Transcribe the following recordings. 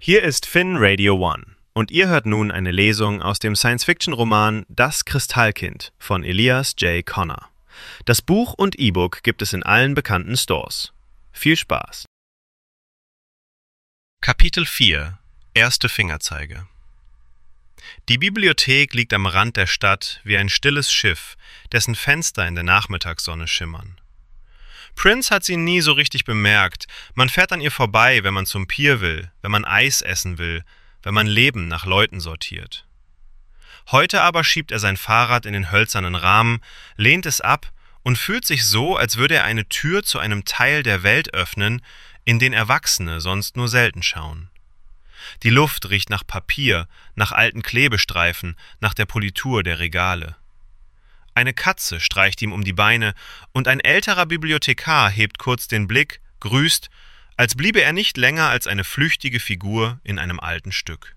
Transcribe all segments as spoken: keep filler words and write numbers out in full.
Hier ist Finn Radio One und ihr hört nun eine Lesung aus dem Science-Fiction-Roman Das Kristallkind von Elias J. Connor. Das Buch und E-Book gibt es in allen bekannten Stores. Viel Spaß! Kapitel vier – Erste Fingerzeige. Die Bibliothek liegt am Rand der Stadt wie ein stilles Schiff, dessen Fenster in der Nachmittagssonne schimmern. Prince hat sie nie so richtig bemerkt. Man fährt an ihr vorbei, wenn man zum Pier will, wenn man Eis essen will, wenn man Leben nach Leuten sortiert. Heute aber schiebt er sein Fahrrad in den hölzernen Rahmen, lehnt es ab und fühlt sich so, als würde er eine Tür zu einem Teil der Welt öffnen, in den Erwachsene sonst nur selten schauen. Die Luft riecht nach Papier, nach alten Klebestreifen, nach der Politur der Regale. Eine Katze streicht ihm um die Beine und ein älterer Bibliothekar hebt kurz den Blick, grüßt, als bliebe er nicht länger als eine flüchtige Figur in einem alten Stück.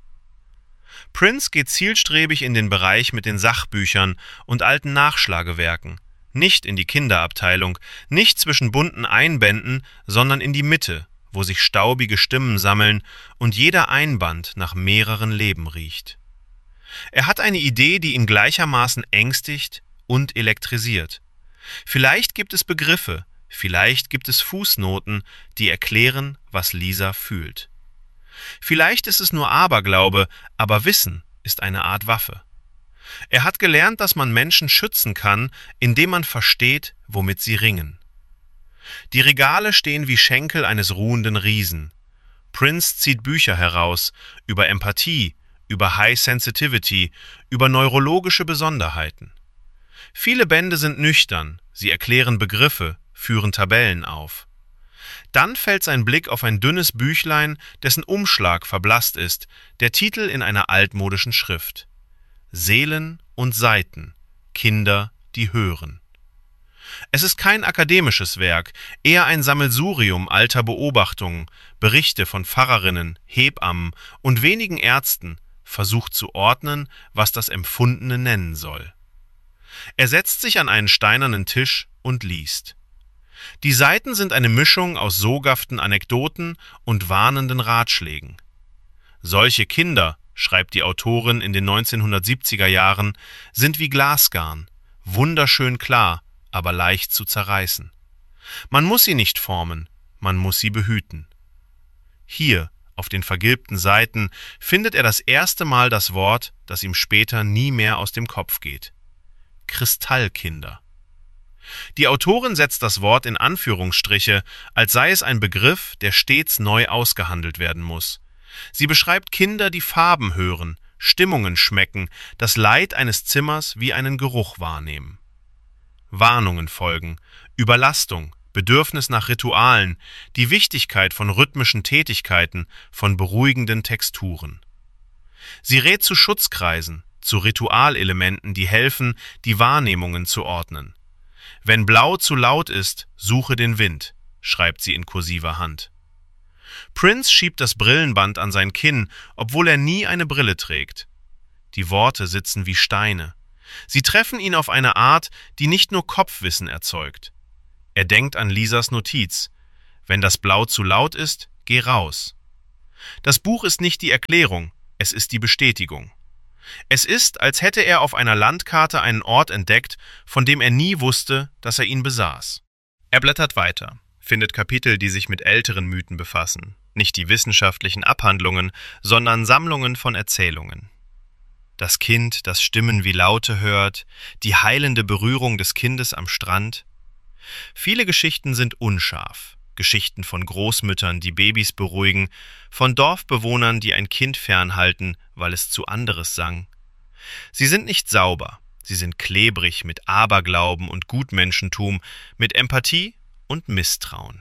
Prince geht zielstrebig in den Bereich mit den Sachbüchern und alten Nachschlagewerken, nicht in die Kinderabteilung, nicht zwischen bunten Einbänden, sondern in die Mitte, wo sich staubige Stimmen sammeln und jeder Einband nach mehreren Leben riecht. Er hat eine Idee, die ihn gleichermaßen ängstigt und elektrisiert. Vielleicht gibt es Begriffe, vielleicht gibt es Fußnoten, die erklären, was Lisa fühlt. Vielleicht ist es nur Aberglaube, aber Wissen ist eine Art Waffe. Er hat gelernt, dass man Menschen schützen kann, indem man versteht, womit sie ringen. Die Regale stehen wie Schenkel eines ruhenden Riesen. Prince zieht Bücher heraus über Empathie, über High Sensitivity, über neurologische Besonderheiten. Viele Bände sind nüchtern, sie erklären Begriffe, führen Tabellen auf. Dann fällt sein Blick auf ein dünnes Büchlein, dessen Umschlag verblasst ist, der Titel in einer altmodischen Schrift. Seelen und Saiten, Kinder, die hören. Es ist kein akademisches Werk, eher ein Sammelsurium alter Beobachtungen, Berichte von Pfarrerinnen, Hebammen und wenigen Ärzten, versucht zu ordnen, was das Empfundene nennen soll. Er setzt sich an einen steinernen Tisch und liest. Die Seiten sind eine Mischung aus soghaften Anekdoten und warnenden Ratschlägen. Solche Kinder, schreibt die Autorin in den neunzehnhundertsiebziger Jahren, sind wie Glasgarn, wunderschön klar, aber leicht zu zerreißen. Man muss sie nicht formen, man muss sie behüten. Hier, auf den vergilbten Seiten, findet er das erste Mal das Wort, das ihm später nie mehr aus dem Kopf geht. Kristallkinder. Die Autorin setzt das Wort in Anführungsstriche, als sei es ein Begriff, der stets neu ausgehandelt werden muss. Sie beschreibt Kinder, die Farben hören, Stimmungen schmecken, das Leid eines Zimmers wie einen Geruch wahrnehmen. Warnungen folgen, Überlastung, Bedürfnis nach Ritualen, die Wichtigkeit von rhythmischen Tätigkeiten, von beruhigenden Texturen. Sie rät zu Schutzkreisen, zu Ritualelementen, die helfen, die Wahrnehmungen zu ordnen. Wenn Blau zu laut ist, suche den Wind, schreibt sie in kursiver Hand. Prince schiebt das Brillenband an sein Kinn, obwohl er nie eine Brille trägt. Die Worte sitzen wie Steine. Sie treffen ihn auf eine Art, die nicht nur Kopfwissen erzeugt. Er denkt an Lisas Notiz. Wenn das Blau zu laut ist, geh raus. Das Buch ist nicht die Erklärung, es ist die Bestätigung. Es ist, als hätte er auf einer Landkarte einen Ort entdeckt, von dem er nie wusste, dass er ihn besaß. Er blättert weiter, findet Kapitel, die sich mit älteren Mythen befassen, nicht die wissenschaftlichen Abhandlungen, sondern Sammlungen von Erzählungen. Das Kind, das Stimmen wie Laute hört, die heilende Berührung des Kindes am Strand. Viele Geschichten sind unscharf. Geschichten von Großmüttern, die Babys beruhigen, von Dorfbewohnern, die ein Kind fernhalten, weil es zu anderes sang. Sie sind nicht sauber, sie sind klebrig mit Aberglauben und Gutmenschentum, mit Empathie und Misstrauen.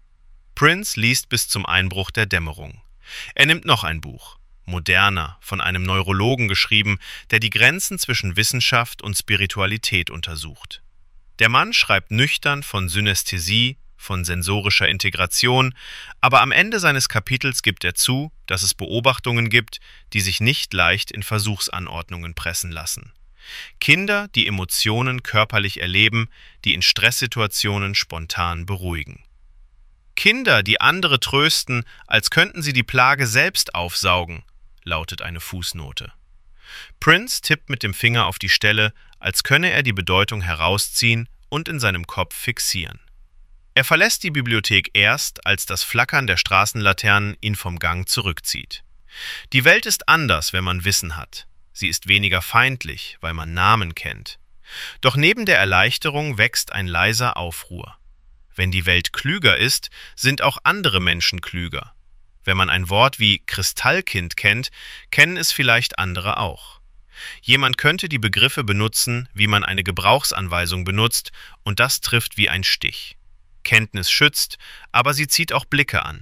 Prince liest bis zum Einbruch der Dämmerung. Er nimmt noch ein Buch, moderner, von einem Neurologen geschrieben, der die Grenzen zwischen Wissenschaft und Spiritualität untersucht. Der Mann schreibt nüchtern von Synästhesie, von sensorischer Integration, aber am Ende seines Kapitels gibt er zu, dass es Beobachtungen gibt, die sich nicht leicht in Versuchsanordnungen pressen lassen. Kinder, die Emotionen körperlich erleben, die in Stresssituationen spontan beruhigen. Kinder, die andere trösten, als könnten sie die Plage selbst aufsaugen, lautet eine Fußnote. Prince tippt mit dem Finger auf die Stelle, als könne er die Bedeutung herausziehen und in seinem Kopf fixieren. Er verlässt die Bibliothek erst, als das Flackern der Straßenlaternen ihn vom Gang zurückzieht. Die Welt ist anders, wenn man Wissen hat. Sie ist weniger feindlich, weil man Namen kennt. Doch neben der Erleichterung wächst ein leiser Aufruhr. Wenn die Welt klüger ist, sind auch andere Menschen klüger. Wenn man ein Wort wie Kristallkind kennt, kennen es vielleicht andere auch. Jemand könnte die Begriffe benutzen, wie man eine Gebrauchsanweisung benutzt, und das trifft wie ein Stich. Kenntnis schützt, aber sie zieht auch Blicke an.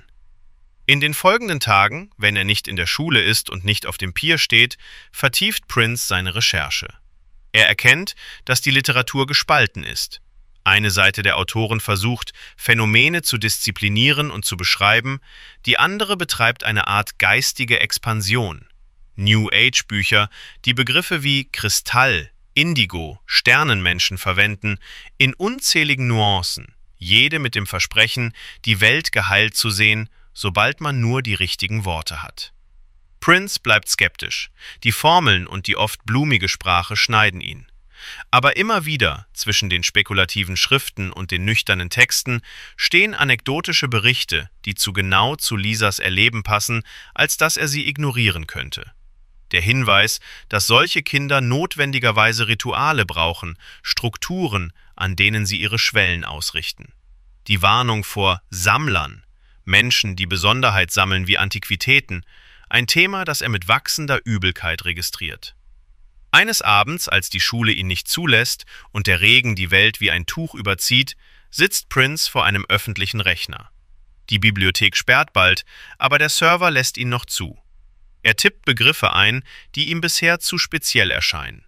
In den folgenden Tagen, wenn er nicht in der Schule ist und nicht auf dem Pier steht, vertieft Prince seine Recherche. Er erkennt, dass die Literatur gespalten ist. Eine Seite der Autoren versucht, Phänomene zu disziplinieren und zu beschreiben, die andere betreibt eine Art geistige Expansion. New-Age-Bücher, die Begriffe wie Kristall, Indigo, Sternenmenschen verwenden, in unzähligen Nuancen, jede mit dem Versprechen, die Welt geheilt zu sehen, sobald man nur die richtigen Worte hat. Prince bleibt skeptisch. Die Formeln und die oft blumige Sprache schneiden ihn. Aber immer wieder, zwischen den spekulativen Schriften und den nüchternen Texten, stehen anekdotische Berichte, die zu genau zu Lisas Erleben passen, als dass er sie ignorieren könnte. Der Hinweis, dass solche Kinder notwendigerweise Rituale brauchen, Strukturen, an denen sie ihre Schwellen ausrichten. Die Warnung vor Sammlern, Menschen, die Besonderheit sammeln wie Antiquitäten, ein Thema, das er mit wachsender Übelkeit registriert. Eines Abends, als die Schule ihn nicht zulässt und der Regen die Welt wie ein Tuch überzieht, sitzt Prince vor einem öffentlichen Rechner. Die Bibliothek sperrt bald, aber der Server lässt ihn noch zu. Er tippt Begriffe ein, die ihm bisher zu speziell erscheinen.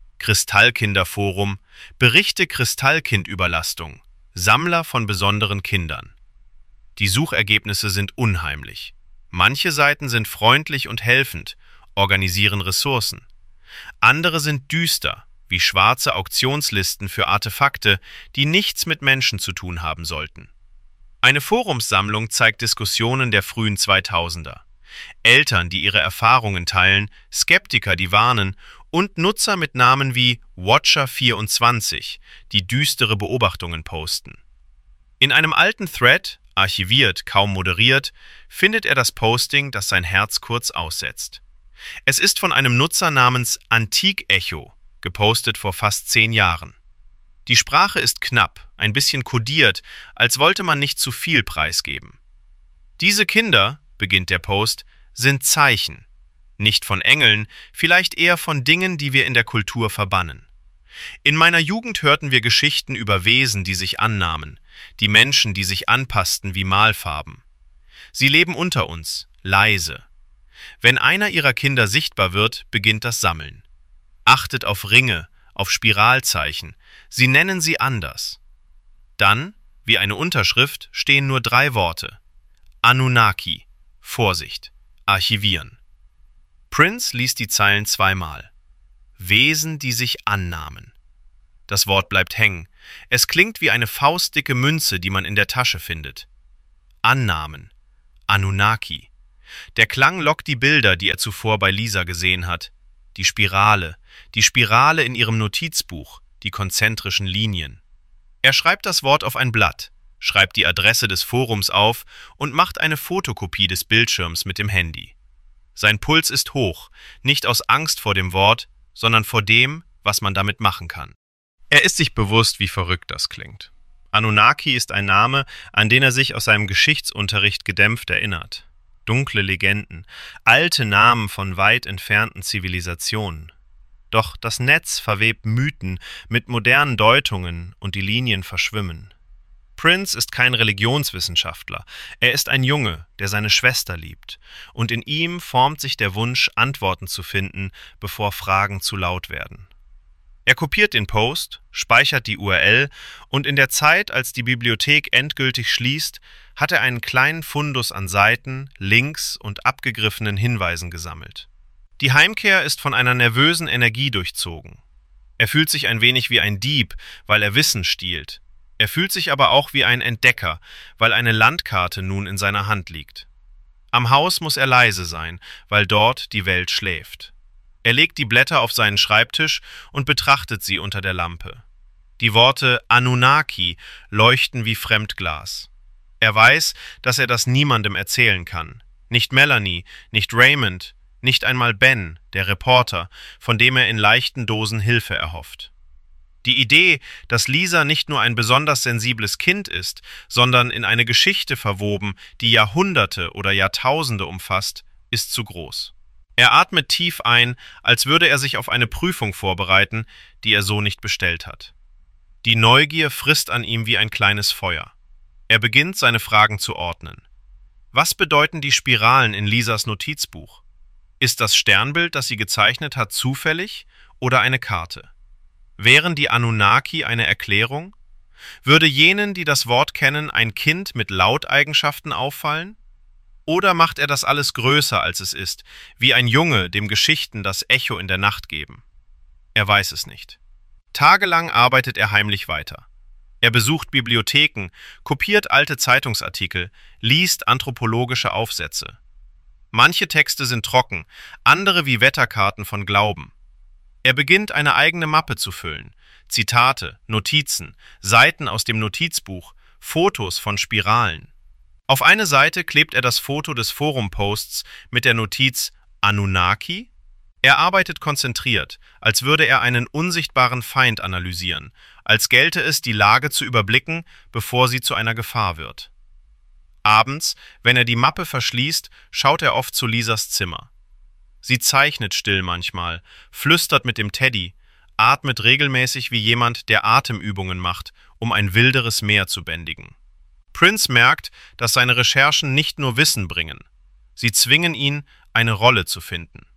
Kristallkinderforum, Berichte Kristallkindüberlastung, Sammler von besonderen Kindern. Die Suchergebnisse sind unheimlich. Manche Seiten sind freundlich und helfend, organisieren Ressourcen. Andere sind düster, wie schwarze Auktionslisten für Artefakte, die nichts mit Menschen zu tun haben sollten. Eine Forumssammlung zeigt Diskussionen der frühen zweitausender. Eltern, die ihre Erfahrungen teilen, Skeptiker, die warnen und Nutzer mit Namen wie Watcher vierundzwanzig, die düstere Beobachtungen posten. In einem alten Thread, archiviert, kaum moderiert, findet er das Posting, das sein Herz kurz aussetzt. Es ist von einem Nutzer namens Antikecho, gepostet vor fast zehn Jahren. Die Sprache ist knapp, ein bisschen kodiert, als wollte man nicht zu viel preisgeben. Diese Kinder, beginnt der Post, sind Zeichen. Nicht von Engeln, vielleicht eher von Dingen, die wir in der Kultur verbannen. In meiner Jugend hörten wir Geschichten über Wesen, die sich annahmen, die Menschen, die sich anpassten wie Malfarben. Sie leben unter uns, leise. Wenn einer ihrer Kinder sichtbar wird, beginnt das Sammeln. Achtet auf Ringe, auf Spiralzeichen, sie nennen sie anders. Dann, wie eine Unterschrift, stehen nur drei Worte. Anunnaki, Vorsicht, archivieren. Prince liest die Zeilen zweimal. Wesen, die sich annahmen. Das Wort bleibt hängen. Es klingt wie eine faustdicke Münze, die man in der Tasche findet. Annahmen. Anunnaki. Der Klang lockt die Bilder, die er zuvor bei Lisa gesehen hat. Die Spirale, die Spirale in ihrem Notizbuch, die konzentrischen Linien. Er schreibt das Wort auf ein Blatt, schreibt die Adresse des Forums auf und macht eine Fotokopie des Bildschirms mit dem Handy. Sein Puls ist hoch, nicht aus Angst vor dem Wort, sondern vor dem, was man damit machen kann. Er ist sich bewusst, wie verrückt das klingt. Anunnaki ist ein Name, an den er sich aus seinem Geschichtsunterricht gedämpft erinnert. Dunkle Legenden, alte Namen von weit entfernten Zivilisationen. Doch das Netz verwebt Mythen mit modernen Deutungen und die Linien verschwimmen. Prince ist kein Religionswissenschaftler, er ist ein Junge, der seine Schwester liebt, und in ihm formt sich der Wunsch, Antworten zu finden, bevor Fragen zu laut werden. Er kopiert den Post, speichert die U R L und in der Zeit, als die Bibliothek endgültig schließt, hat er einen kleinen Fundus an Seiten, Links und abgegriffenen Hinweisen gesammelt. Die Heimkehr ist von einer nervösen Energie durchzogen. Er fühlt sich ein wenig wie ein Dieb, weil er Wissen stiehlt. Er fühlt sich aber auch wie ein Entdecker, weil eine Landkarte nun in seiner Hand liegt. Am Haus muss er leise sein, weil dort die Welt schläft. Er legt die Blätter auf seinen Schreibtisch und betrachtet sie unter der Lampe. Die Worte Anunnaki leuchten wie Fremdglas. Er weiß, dass er das niemandem erzählen kann. Nicht Melanie, nicht Raymond, nicht einmal Ben, der Reporter, von dem er in leichten Dosen Hilfe erhofft. Die Idee, dass Lisa nicht nur ein besonders sensibles Kind ist, sondern in eine Geschichte verwoben, die Jahrhunderte oder Jahrtausende umfasst, ist zu groß. Er atmet tief ein, als würde er sich auf eine Prüfung vorbereiten, die er so nicht bestellt hat. Die Neugier frisst an ihm wie ein kleines Feuer. Er beginnt, seine Fragen zu ordnen. Was bedeuten die Spiralen in Lisas Notizbuch? Ist das Sternbild, das sie gezeichnet hat, zufällig oder eine Karte? Wären die Anunnaki eine Erklärung? Würde jenen, die das Wort kennen, ein Kind mit Lauteigenschaften auffallen? Oder macht er das alles größer, als es ist, wie ein Junge, dem Geschichten das Echo in der Nacht geben? Er weiß es nicht. Tagelang arbeitet er heimlich weiter. Er besucht Bibliotheken, kopiert alte Zeitungsartikel, liest anthropologische Aufsätze. Manche Texte sind trocken, andere wie Wetterkarten von Glauben. Er beginnt, eine eigene Mappe zu füllen. Zitate, Notizen, Seiten aus dem Notizbuch, Fotos von Spiralen. Auf eine Seite klebt er das Foto des Forum-Posts mit der Notiz Anunnaki. Er arbeitet konzentriert, als würde er einen unsichtbaren Feind analysieren, als gelte es, die Lage zu überblicken, bevor sie zu einer Gefahr wird. Abends, wenn er die Mappe verschließt, schaut er oft zu Lisas Zimmer. Sie zeichnet still manchmal, flüstert mit dem Teddy, atmet regelmäßig wie jemand, der Atemübungen macht, um ein wilderes Meer zu bändigen. Prince merkt, dass seine Recherchen nicht nur Wissen bringen. Sie zwingen ihn, eine Rolle zu finden.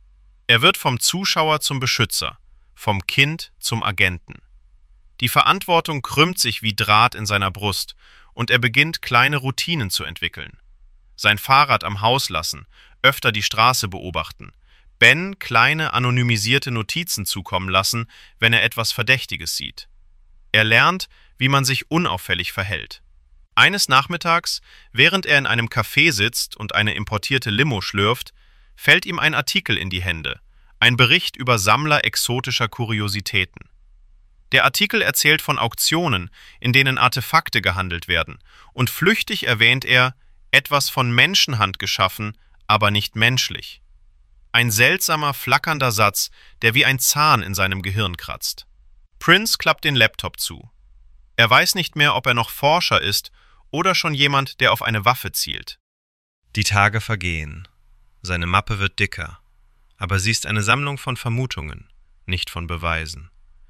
Er wird vom Zuschauer zum Beschützer, vom Kind zum Agenten. Die Verantwortung krümmt sich wie Draht in seiner Brust und er beginnt, kleine Routinen zu entwickeln. Sein Fahrrad am Haus lassen, öfter die Straße beobachten, Ben kleine anonymisierte Notizen zukommen lassen, wenn er etwas Verdächtiges sieht. Er lernt, wie man sich unauffällig verhält. Eines Nachmittags, während er in einem Café sitzt und eine importierte Limo schlürft, fällt ihm ein Artikel in die Hände, ein Bericht über Sammler exotischer Kuriositäten. Der Artikel erzählt von Auktionen, in denen Artefakte gehandelt werden, und flüchtig erwähnt er, etwas von Menschenhand geschaffen, aber nicht menschlich. Ein seltsamer, flackernder Satz, der wie ein Zahn in seinem Gehirn kratzt. Prince klappt den Laptop zu. Er weiß nicht mehr, ob er noch Forscher ist oder schon jemand, der auf eine Waffe zielt. Die Tage vergehen. Seine Mappe wird dicker, aber sie ist eine Sammlung von Vermutungen, nicht von Beweisen.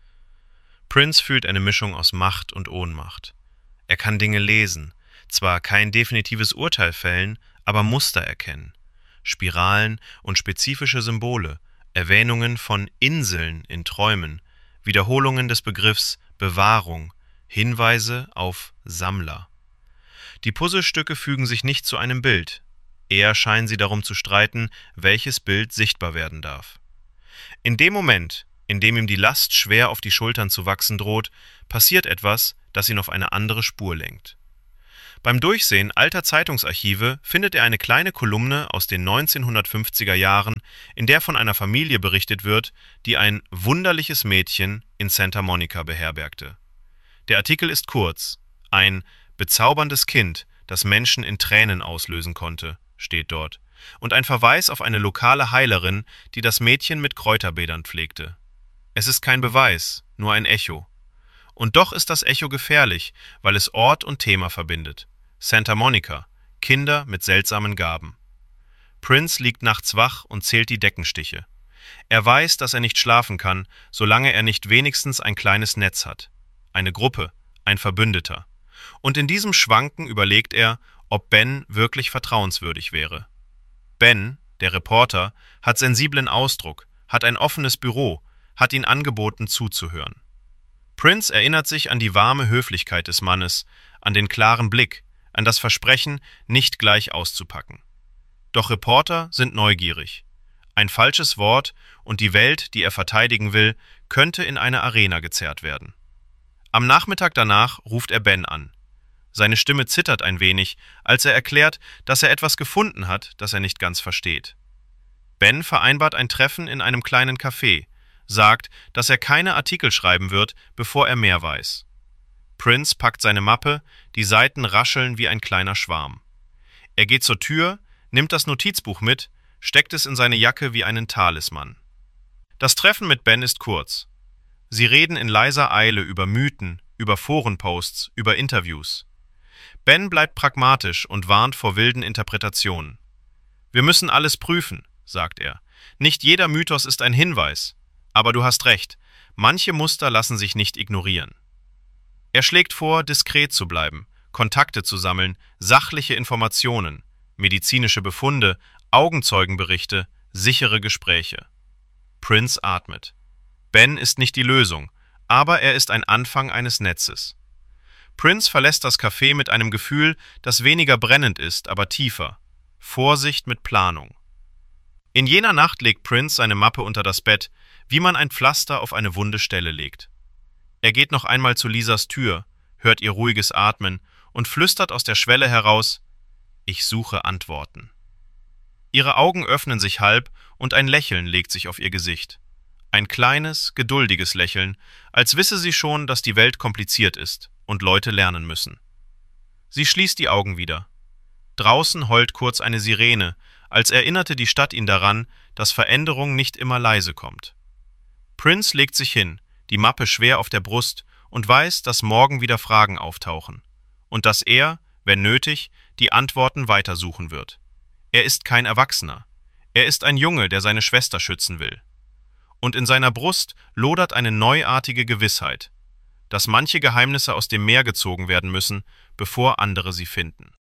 Prince fühlt eine Mischung aus Macht und Ohnmacht. Er kann Dinge lesen, zwar kein definitives Urteil fällen, aber Muster erkennen. Spiralen und spezifische Symbole, Erwähnungen von Inseln in Träumen, Wiederholungen des Begriffs Bewahrung, Hinweise auf Sammler. Die Puzzlestücke fügen sich nicht zu einem Bild, eher scheinen sie darum zu streiten, welches Bild sichtbar werden darf. In dem Moment, in dem ihm die Last schwer auf die Schultern zu wachsen droht, passiert etwas, das ihn auf eine andere Spur lenkt. Beim Durchsehen alter Zeitungsarchive findet er eine kleine Kolumne aus den neunzehnhundertfünfziger Jahren, in der von einer Familie berichtet wird, die ein wunderliches Mädchen in Santa Monica beherbergte. Der Artikel ist kurz. Ein bezauberndes Kind, das Menschen in Tränen auslösen konnte, steht dort, und ein Verweis auf eine lokale Heilerin, die das Mädchen mit Kräuterbädern pflegte. Es ist kein Beweis, nur ein Echo. Und doch ist das Echo gefährlich, weil es Ort und Thema verbindet. Santa Monica, Kinder mit seltsamen Gaben. Prince liegt nachts wach und zählt die Deckenstiche. Er weiß, dass er nicht schlafen kann, solange er nicht wenigstens ein kleines Netz hat. Eine Gruppe, ein Verbündeter. Und in diesem Schwanken überlegt er, ob Ben wirklich vertrauenswürdig wäre. Ben, der Reporter, hat sensiblen Ausdruck, hat ein offenes Büro, hat ihn angeboten zuzuhören. Prince erinnert sich an die warme Höflichkeit des Mannes, an den klaren Blick, an das Versprechen, nicht gleich auszupacken. Doch Reporter sind neugierig. Ein falsches Wort und die Welt, die er verteidigen will, könnte in eine Arena gezerrt werden. Am Nachmittag danach ruft er Ben an. Seine Stimme zittert ein wenig, als er erklärt, dass er etwas gefunden hat, das er nicht ganz versteht. Ben vereinbart ein Treffen in einem kleinen Café, sagt, dass er keine Artikel schreiben wird, bevor er mehr weiß. Prince packt seine Mappe, die Seiten rascheln wie ein kleiner Schwarm. Er geht zur Tür, nimmt das Notizbuch mit, steckt es in seine Jacke wie einen Talisman. Das Treffen mit Ben ist kurz. Sie reden in leiser Eile über Mythen, über Forenposts, über Interviews. Ben bleibt pragmatisch und warnt vor wilden Interpretationen. »Wir müssen alles prüfen«, sagt er. »Nicht jeder Mythos ist ein Hinweis. Aber du hast recht, manche Muster lassen sich nicht ignorieren.« Er schlägt vor, diskret zu bleiben, Kontakte zu sammeln, sachliche Informationen, medizinische Befunde, Augenzeugenberichte, sichere Gespräche. Prince atmet. Ben ist nicht die Lösung, aber er ist ein Anfang eines Netzes. Prince verlässt das Café mit einem Gefühl, das weniger brennend ist, aber tiefer. Vorsicht mit Planung. In jener Nacht legt Prince seine Mappe unter das Bett, wie man ein Pflaster auf eine wunde Stelle legt. Er geht noch einmal zu Lisas Tür, hört ihr ruhiges Atmen und flüstert aus der Schwelle heraus: »Ich suche Antworten.« Ihre Augen öffnen sich halb und ein Lächeln legt sich auf ihr Gesicht. Ein kleines, geduldiges Lächeln, als wisse sie schon, dass die Welt kompliziert ist und Leute lernen müssen. Sie schließt die Augen wieder. Draußen heult kurz eine Sirene, als erinnerte die Stadt ihn daran, dass Veränderung nicht immer leise kommt. Prince legt sich hin, die Mappe schwer auf der Brust, und weiß, dass morgen wieder Fragen auftauchen. Und dass er, wenn nötig, die Antworten weitersuchen wird. Er ist kein Erwachsener. Er ist ein Junge, der seine Schwester schützen will. Und in seiner Brust lodert eine neuartige Gewissheit, dass manche Geheimnisse aus dem Meer gezogen werden müssen, bevor andere sie finden.